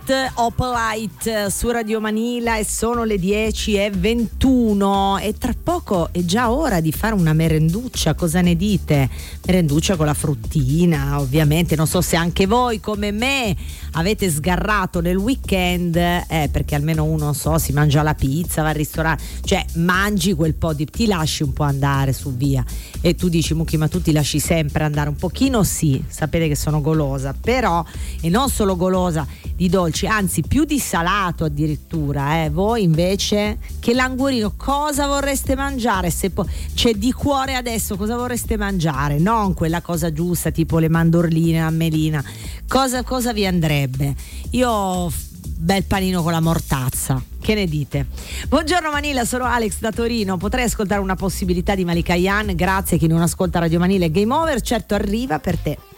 Opalite su Radio Manila e sono le 10:21 e tra poco è già ora di fare una merenduccia. Cosa ne dite? Merenduccia con la fruttina, ovviamente. Non so se anche voi come me avete sgarrato nel weekend, perché almeno uno si mangia la pizza, va al ristorante, cioè mangi quel po' di, ti lasci un po' andare su via. E tu dici, Mucchi, ma tu ti lasci sempre andare un pochino? Sì, sapete che sono golosa, però, e non solo golosa di dolci, anzi più di salato addirittura. Voi invece, che languorino, cosa vorreste mangiare? Se c'è di cuore adesso, cosa vorreste mangiare? Non quella cosa giusta tipo le mandorline, la melina, cosa vi andrebbe? Io bel panino con la mortazza, che ne dite? Buongiorno Manila, sono Alex da Torino. Potrei ascoltare una possibilità di Malika Yan? Grazie, chi non ascolta Radio Manila è game over. Certo, arriva per te.